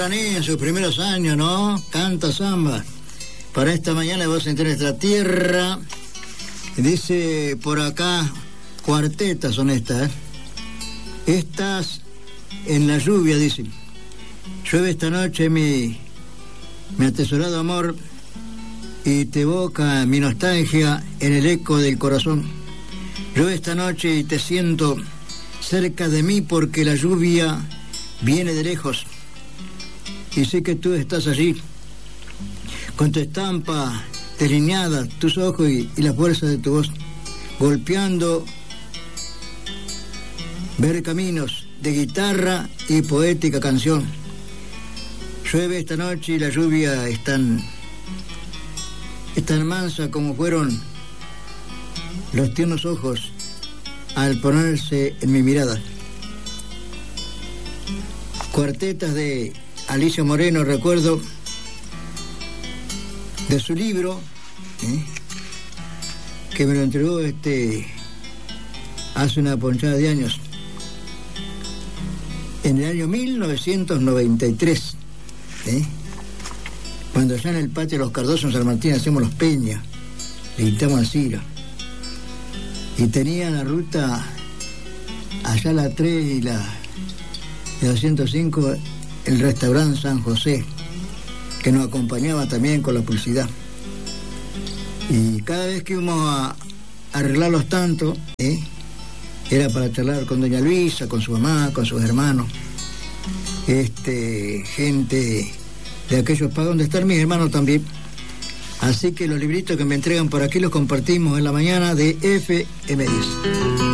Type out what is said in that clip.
guaraní en sus primeros años, ¿no? Canta samba. Para esta mañana vos en nuestra tierra. Dice por acá, cuartetas son estas, ¿eh? Estas en la lluvia, dice. Llueve esta noche mi atesorado amor y te evoca mi nostalgia en el eco del corazón. Llueve esta noche y te siento cerca de mí porque la lluvia viene de lejos. Y sé que tú estás allí, con tu estampa delineada, tus ojos y la fuerza de tu voz, golpeando ver caminos de guitarra y poética canción. Llueve esta noche y la lluvia es tan mansa como fueron los tiernos ojos al ponerse en mi mirada. Cuartetas de Alicia Moreno, recuerdo de su libro, que me lo entregó hace una ponchada de años, en el año 1993, cuando allá en el patio de los Cardosos en San Martín hacemos los Peñas, le quitamos a Cira, y tenía la ruta allá la 3 y la 205, el restaurante San José, que nos acompañaba también con la publicidad. Y cada vez que íbamos a arreglar los tantos, era para charlar con doña Luisa, con su mamá, con sus hermanos, gente de aquellos pagos donde están mis hermanos también. Así que los libritos que me entregan por aquí los compartimos en la mañana de FM10.